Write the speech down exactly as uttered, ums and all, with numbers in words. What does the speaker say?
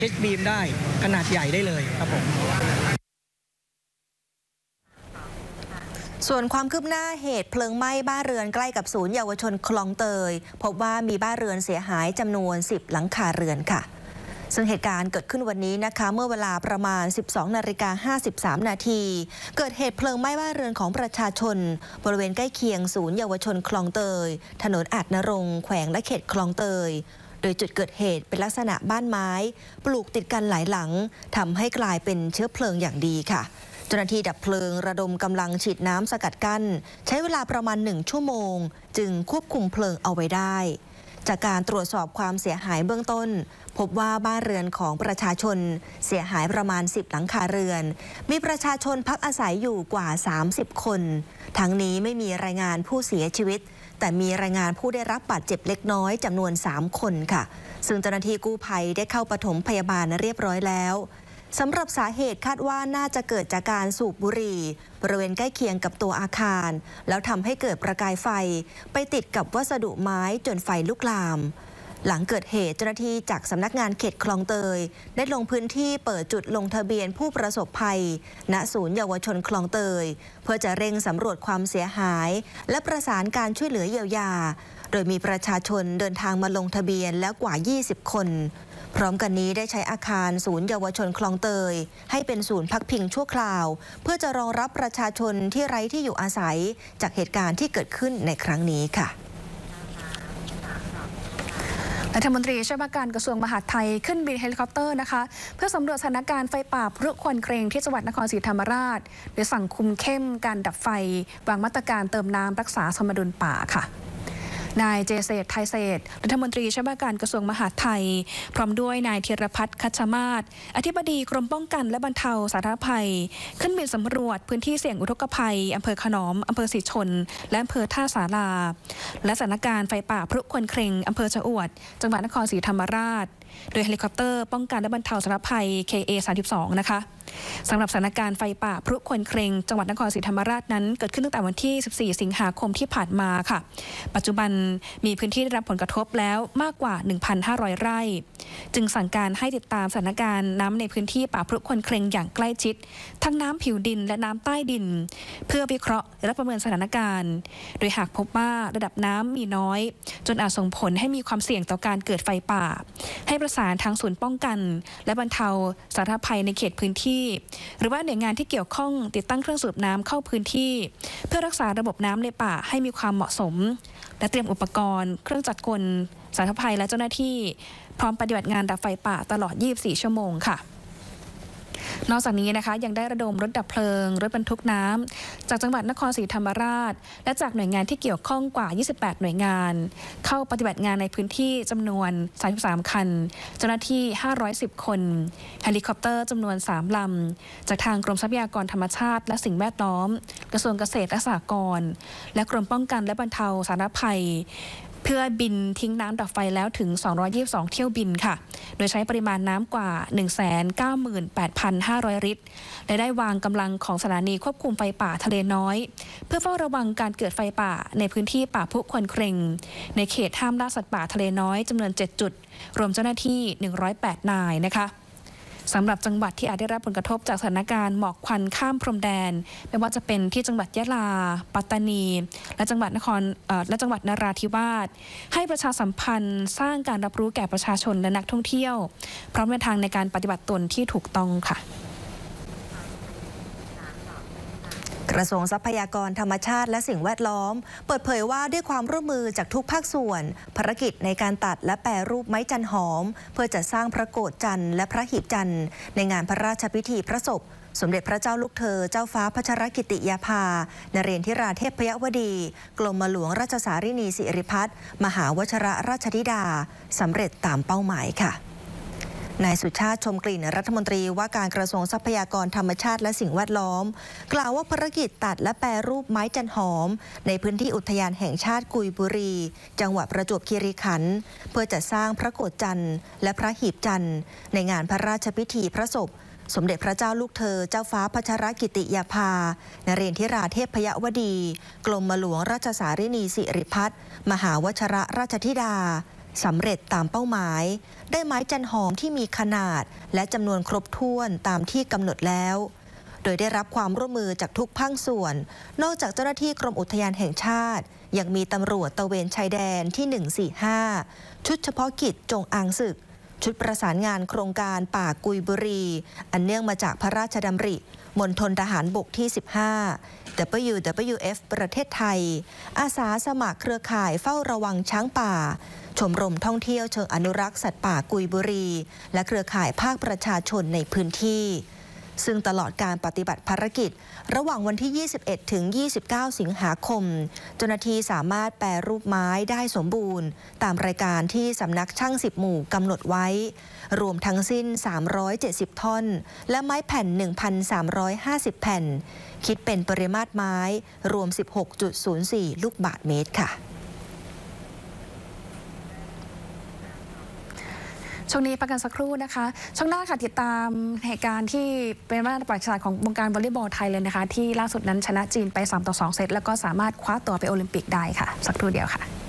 เอ็กบีมได้ขนาดใหญ่ได้เลยครับผมส่วนความคืบหน้าเหตุเพลิงไหม้บ้านเรือนใกล้กับศูนย์เยาวชนคลองเตยพบว่ามีบ้านเรือนเสียหายจำนวนสิบหลังคาเรือนค่ะซึ่งเหตุการณ์เกิดขึ้นวันนี้นะคะเมื่อเวลาประมาณ สิบสองนาฬิกาห้าสิบสามนาทีเกิดเหตุเพลิงไหม้บ้านเรือนของประชาชนบริเวณใกล้เคียงศูนย์เยาวชนคลองเตยถนนอาจนรงค์แขวงและเขตคลองเตยโดยจุดเกิดเหตุเป็นลักษณะบ้านไม้ปลูกติดกันหลายหลังทำให้กลายเป็นเชื้อเพลิงอย่างดีค่ะเจ้าหน้าที่ดับเพลิงระดมกำลังฉีดน้ำสกัดกั้นใช้เวลาประมาณหนึ่งชั่วโมงจึงควบคุมเพลิงเอาไว้ได้จากการตรวจสอบความเสียหายเบื้องต้นพบว่าบ้านเรือนของประชาชนเสียหายประมาณสิบหลังคาเรือนมีประชาชนพักอาศัยอยู่กว่าสามสิบคนทั้งนี้ไม่มีรายงานผู้เสียชีวิตแต่มีรายงานผู้ได้รับบาดเจ็บเล็กน้อยจำนวนสามคนค่ะซึ่งเจ้าหน้าที่กู้ภัยได้เข้าปฐมพยาบาลเรียบร้อยแล้วสำหรับสาเหตุคาดว่าน่าจะเกิดจากการสูบบุหรี่บริเวณใกล้เคียงกับตัวอาคารแล้วทำให้เกิดประกายไฟไปติดกับวัสดุไม้จนไฟลุกลามหลังเกิดเหตุเจ้าหน้าที่จากสำนักงานเขตคลองเตยได้ลงพื้นที่เปิดจุดลงทะเบียนผู้ประสบภัยณศูนย์เยาวชนคลองเตยเพื่อจะเร่งสำรวจความเสียหายและประสานการช่วยเหลือเยียวยาโดยมีประชาชนเดินทางมาลงทะเบียนแล้วกว่ายี่สิบคนพร้อมกันนี้ได้ใช้อาคารศูนย์เยาวชนคลองเตยให้เป็นศูนย์พักพิงชั่วคราวเพื่อจะรองรับประชาชนที่ไร้ที่อยู่อาศัยจากเหตุการณ์ที่เกิดขึ้นในครั้งนี้ค่ะรัฐมนตรีช่วยว่าการกระทรวงมหาดไทยขึ้นบินเฮลิคอปเตอร์นะคะเพื่อสำรวจสถานการณ์ไฟป่าพลุควันเครงที่จังหวัดนครศรีธรรมราชโดยสั่งคุมเข้มการดับไฟวางมาตรการเติมน้ำรักษาสมดุลป่าค่ะนายเจเษตรไทยเศษรัฐมนตรีช่วยว่าการกระทรวงมหาดไทยพร้อมด้วยนายธีรพัฒน์คัชมาศอธิบดีกรมป้องกันและบรรเทาสาธารณภัยขึ้นบินสำรวจพื้นที่เสี่ยงอุทกภัยอำเภอขนอมอำเภอศรีชนและอำเภอท่าสาราและสถานการณ์ไฟป่าพลุควันเครงอำเภอชะอวดจังหวัดนครศรีธรรมราชโดยเฮลิคอปเตอร์ป้องกันและบรรเทาสาธารณภัย เค เอ สามสิบสอง นะคะสำหรับสถานการณ์ไฟป่าพลุควันเครงจังหวัดนครศรีธรรมราชนั้นเกิดขึ้นตั้งแต่วันที่สิบสี่สิงหาคมที่ผ่านมาค่ะปัจจุบันมีพื้นที่ได้รับผลกระทบแล้วมากกว่า หนึ่งพันห้าร้อย ไร่จึงสั่งการให้ติดตามสถานการณ์น้ำในพื้นที่ป่าพลุควันเครงอย่างใกล้ชิดทั้งน้ำผิวดินและน้ำใต้ดินเพื่อวิเคราะห์และประเมินสถานการณ์โดยหากพบว่าระดับน้ำมีน้อยจนอาจส่งผลให้มีความเสี่ยงต่อการเกิดไฟป่าให้ประสานทางศูนย์ป้องกันและบรรเทาสาธารณภัยในเขตพื้นที่หรือว่าหน่วยงานที่เกี่ยวข้องติดตั้งเครื่องสูบน้ำเข้าพื้นที่เพื่อรักษาระบบน้ำในป่าให้มีความเหมาะสมและเตรียมอุปกรณ์เครื่องจักรกลสาธารณภัยและเจ้าหน้าที่พร้อมปฏิบัติงานดับไฟป่าตลอดยี่สิบสี่ชั่วโมงค่ะนอกจากนี้นะคะยังได้ระดมรถดับเพลิงรถบรรทุกน้ำจากจังหวัดนครศรีธรรมราชและจากหน่วยงานที่เกี่ยวข้องกว่ายี่สิบแปดหน่วยงานเข้าปฏิบัติงานในพื้นที่จำนวนสามสิบสามคันเจ้าหน้าที่ห้าร้อยสิบคนเฮลิคอปเตอร์จำนวนสามลำจากทางกรมทรัพยากรธรรมชาติและสิ่งแวดล้อมกระทรวงเกษตรและสหกรณ์และกรมป้องกันและบรรเทาสาธารณภัยเพื่อบินทิ้งน้ำดับไฟแล้วถึงสองร้อยยี่สิบสองเที่ยวบินค่ะโดยใช้ปริมาณน้ำกว่า หนึ่งแสนเก้าหมื่นแปดพันห้าร้อย ลิตรและได้วางกำลังของสถานีควบคุมไฟป่าทะเลน้อยเพื่อเฝ้าระวังการเกิดไฟป่าในพื้นที่ป่าพลุควันเครงในเขตห้ามล่าสัตว์ป่าทะเลน้อยจำนวนเจ็ดจุดรวมเจ้าหน้าที่หนึ่งร้อยแปดนายนะคะสำหรับจังหวัดที่อาจได้รับผลกระทบจากสถานการณ์หมอกควันข้ามพรมแดนไม่ว่าจะเป็นที่จังหวัดยะลาปัตตานีและจังหวัดนครและจังหวัดนราธิวาสให้ประชาสัมพันธ์สร้างการรับรู้แก่ประชาชนและนักท่องเที่ยวพร้อมแนวทางในการปฏิบัติตนที่ถูกต้องค่ะกระทรวงทรัพยากรธรรมชาติและสิ่งแวดล้อมเปิดเผยว่าด้วยความร่วมมือจากทุกภาคส่วนภารกิจในการตัดและแปรรูปไม้จันหอมเพื่อจะสร้างพระโกฐจันทร์และพระหีบจันทร์ในงานพระราชพิธีพระศพสมเด็จพระเจ้าลูกเธอเจ้าฟ้าพัชรกิติยาภานเรนทิราเทพยวดีกรมหลวงราชสารินีสิริพัฒน์มหาวชิรราชธิดาสำเร็จตามเป้าหมายค่ะนายสุชาติชมกลิ่นรัฐมนตรีว่าการกระทรวงทรัพยากรธรรมชาติและสิ่งแวดล้อมกล่าวว่าภารกิจตัดและแปรรูปไม้จันหอมในพื้นที่อุทยานแห่งชาติกุยบุรีจังหวัดประจวบคีรีขันธ์เพื่อจะสร้างพระโกฐจันทร์และพระหีบจันทร์ในงานพระราชพิธีพระศพสมเด็จพระเจ้าลูกเธอเจ้าฟ้าพัชรกิติยาภานเรนทิราเทพยวดีกรมหลวงราชสารินีสิริพัฒน์มหาวชิรราชธิดาสำเร็จตามเป้าหมายได้ไม้จันหอมที่มีขนาดและจำนวนครบถ้วนตามที่กำหนดแล้วโดยได้รับความร่วมมือจากทุกภาคส่วนนอกจากเจ้าหน้าที่กรมอุทยานแห่งชาติยังมีตำรวจตระเวนชายแดนที่หนึ่งสี่ห้าชุดเฉพาะกิจจงอางศึกชุดประสานงานโครงการป่ากุยบุรีอันเนื่องมาจากพระราชดำริมณฑลทหารบกที่สิบห้า ดับเบิลยู ดับเบิลยู เอฟ ประเทศไทยอาสาสมัครเครือข่ายเฝ้าระวังช้างป่าชมรมท่องเที่ยวเชิงอนุรักษ์สัตว์ป่ากุยบุรีและเครือข่ายภาคประชาชนในพื้นที่ซึ่งตลอดการปฏิบัติภารกิจระหว่างวันที่ ยี่สิบเอ็ด ถึง ยี่สิบเก้า สิงหาคมเจ้าหน้าที่สามารถแปรรูปไม้ได้สมบูรณ์ตามรายการที่สำนักช่างสิบหมู่กำหนดไว้รวมทั้งสิ้นสามร้อยเจ็ดสิบท่อนและไม้แผ่น หนึ่งพันสามร้อยห้าสิบ แผ่นคิดเป็นปริมาตรไม้รวม สิบหกจุดศูนย์สี่ ลูกบาศก์เมตรค่ะช่วงนี้พักกันสักครู่นะคะช่วงหน้าค่ะติดตามเหตุการณ์ที่เป็นมาตรประวัติศาสตร์ของวงการวอลเลย์บอลไทยเลยนะคะที่ล่าสุดนั้นชนะจีนไปสามต่อสองเซตแล้วก็สามารถคว้าตัวไปโอลิมปิกได้ค่ะสักครู่เดียวค่ะ